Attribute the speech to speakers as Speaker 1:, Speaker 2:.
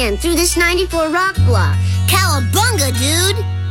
Speaker 1: land through this 94 rock block.
Speaker 2: Cowabunga, dude!